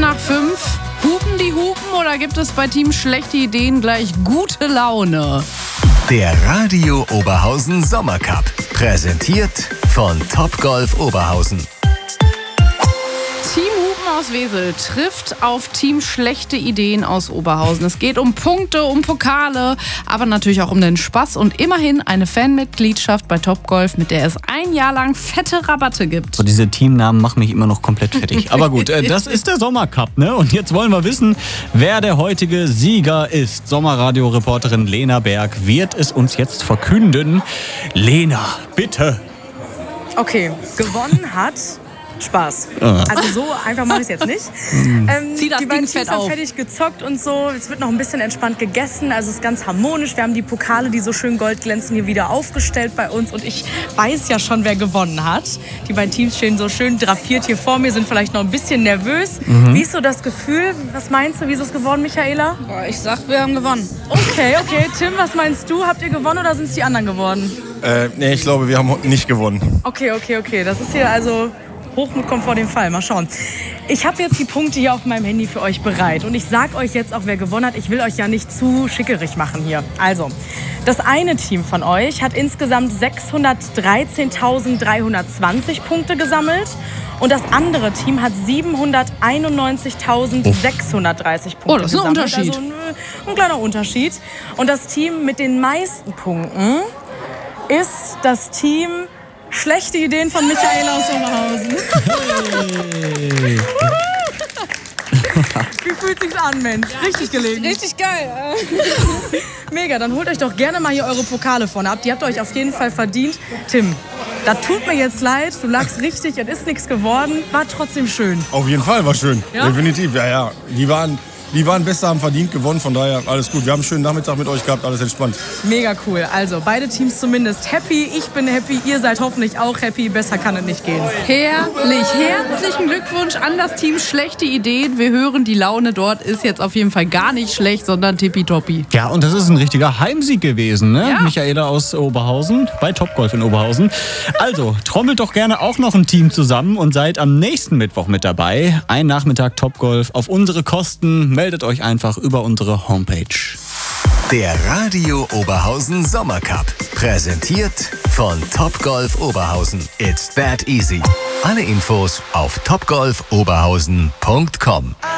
nach 5. Hupen die Hupen oder gibt es bei Team schlechte Ideen gleich gute Laune? Der Radio Oberhausen Sommercup. Präsentiert von Topgolf Oberhausen. Team Hupen aus Wesel trifft auf Team schlechte Ideen aus Oberhausen. Es geht um Punkte, um Pokale, aber natürlich auch um den Spaß und immerhin eine Fanmitgliedschaft bei Topgolf, mit der es ein Jahr lang fette Rabatte gibt. So, diese Teamnamen machen mich immer noch komplett fertig. Aber gut, das ist der Sommercup, ne? Und jetzt wollen wir wissen, wer der heutige Sieger ist. Sommerradio-Reporterin Lena Berg wird es uns jetzt verkünden. Lena, bitte. Okay, gewonnen hat Spaß. Also so einfach mache ich es jetzt nicht. Zieh das die Ding beiden fett Teams haben auf. fertig gezockt und so. Es wird noch ein bisschen entspannt gegessen. Also es ist ganz harmonisch. Wir haben die Pokale, die so schön gold glänzen, hier wieder aufgestellt bei uns. Und ich weiß ja schon, wer gewonnen hat. Die beiden Teams stehen so schön drapiert hier vor mir, sind vielleicht noch ein bisschen nervös. Wie ist so das Gefühl? Was meinst du? Wie ist es geworden, Michaela? Ich sag, wir haben gewonnen. Okay. Tim, was meinst du? Habt ihr gewonnen oder sind es die anderen geworden? Nee, ich glaube, wir haben nicht gewonnen. Okay. Das ist hier also Hochmut kommt vor dem Fall. Mal schauen. Ich habe jetzt die Punkte hier auf meinem Handy für euch bereit. Und ich sage euch jetzt auch, wer gewonnen hat. Ich will euch ja nicht zu schickerig machen hier. Also, das eine Team von euch hat insgesamt 613.320 Punkte gesammelt. Und das andere Team hat 791.630 Punkte Oh, das ist ein gesammelt. Unterschied. Also ein kleiner Unterschied. Und das Team mit den meisten Punkten ist das Team Schlechte Ideen von Michaela aus Oberhausen. Hey. Wie fühlt sich's an, Mensch? Richtig gelegen. Richtig geil. Mega, dann holt euch doch gerne mal hier eure Pokale vorne ab. Die habt ihr euch auf jeden Fall verdient. Tim, das tut mir jetzt leid. Du lagst richtig, es ist nichts geworden. War trotzdem schön. Auf jeden Fall, war schön. Ja? Definitiv, ja. Die waren besser, haben verdient gewonnen, von daher alles gut. Wir haben einen schönen Nachmittag mit euch gehabt, alles entspannt. Mega cool. Also, beide Teams zumindest happy. Ich bin happy, ihr seid hoffentlich auch happy. Besser kann es nicht gehen. Herrlich. Herzlichen Glückwunsch an das Team schlechte Ideen. Wir hören, die Laune dort ist jetzt auf jeden Fall gar nicht schlecht, sondern tippitoppi. Ja, und das ist ein richtiger Heimsieg gewesen, ne? Ja. Michaela aus Oberhausen, bei Topgolf in Oberhausen. Also, trommelt doch gerne auch noch ein Team zusammen und seid am nächsten Mittwoch mit dabei. Ein Nachmittag Topgolf auf unsere Kosten. Meldet euch einfach über unsere Homepage. Der Radio Oberhausen Sommercup. Präsentiert von Topgolf Oberhausen. It's that easy. Alle Infos auf topgolfoberhausen.com.